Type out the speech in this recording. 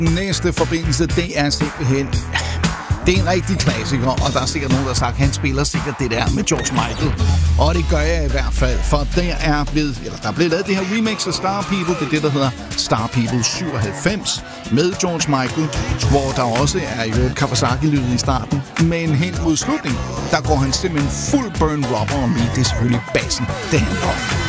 Næste forbindelse, det er simpelthen... Det er en rigtig klassiker, og der er sikkert nogen, der har sagt, at han spiller sikkert det der med George Michael. Og det gør jeg i hvert fald, for der er blevet lavet det her remix af Star People. Det er det, der hedder Star People 97 med George Michael, hvor der også er jo et Kawasaki-lyd i starten. Men helt mod slutningen, der går han simpelthen fuld burn rubber, og det er selvfølgelig bassen, det handler om.